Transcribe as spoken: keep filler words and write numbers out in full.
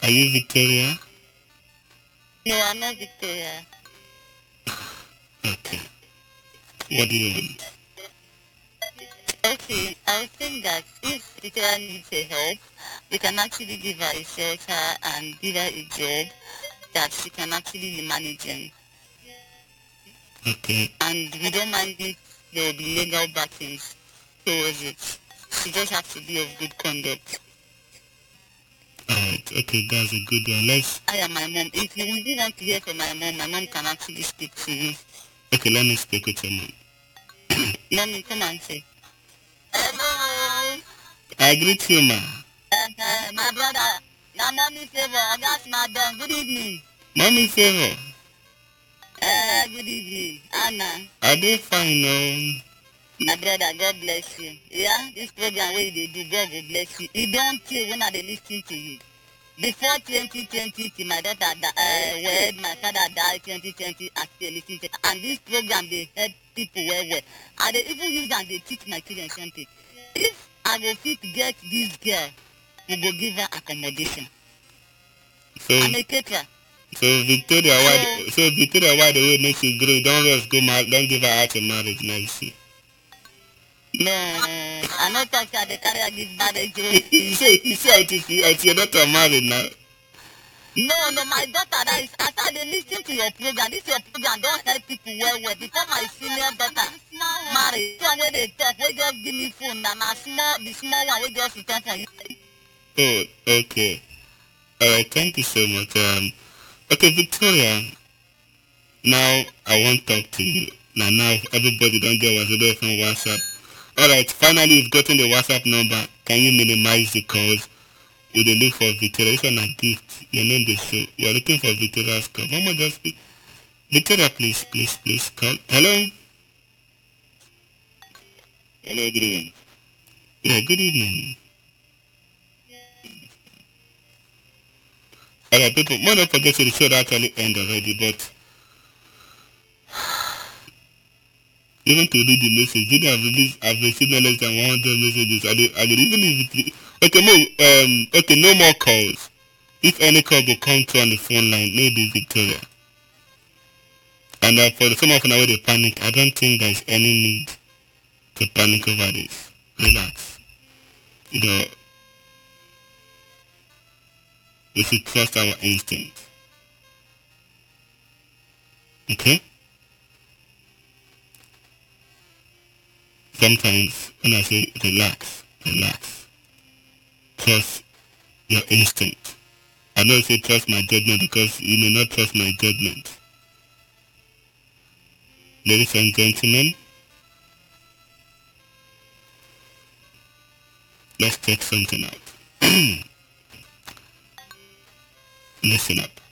Are you Victoria? No, I'm not Victoria. Okay. What do you want? Okay, I was saying that if Victoria needs a help, we can actually give her a shelter and give her a job that she can actually be managing. Okay. And we don't mind if there will be legal backings towards it. She just has to be of good conduct. Alright, okay, that's a good one. Let's... I am my mom. If you really want to hear from my mom, my mom can actually speak to you. Okay, let me speak with your mom. Let me come and say, hello. I greet you, ma. Uh, my brother, now mommy favor, that's my dog. Good evening. Mommy favor. Uh, good evening, Anna. Are they fine now? My brother, God bless you. Yeah, this program where they do, God will bless you. You don't kill when they listen to you. Before twenty twenty, my daughter uh, wed, my father died twenty twenty, and still listen to. And this program, they help people well, well. And they even use and they teach my children something. If I go fit get this girl, we go give her accommodation. So, I'm a caterer. so Victoria, So, why, so Victoria, why the way makes you grow? Don't just go marry, don't give her out in marriage now, you see. no, I'm not talking about the carrier give marriage. you say, you say, until, until your daughter married now. No, no, my daughter, that is, after they listen to your program, this your program don't help people well, well. Before my senior daughter married, so when they talk, they just give me phone, and my small, the small one, we just return from you. Oh, okay. Alright, thank you so much. Um, okay, Victoria, now I want to talk to you. Now, now everybody don't get what's from WhatsApp. Alright, finally you've gotten the WhatsApp number. Can you minimize the calls? We dey look for Victoria. This one a gift. Your name dey show. We are looking for Victoria's call. Mama just speak. Victoria, please, please, please call. Hello? Hello, good evening. Yeah, good evening. Alright, people, more don't forget to the show that actually end already, but even to read the message, didn't have released, I've received no less than one hundred messages. I did, I did even if it, okay, no, um, okay, no more calls. If any call will come to on the phone line, maybe Victoria. And uh, for the some of now they panic, I don't think there's any need to panic over this. Relax. You know, we should trust our instinct. Okay? Sometimes when I say relax, relax, trust your instinct. I don't say trust my judgment because you may not trust my judgment. Ladies and gentlemen, let's check something out. Listen up.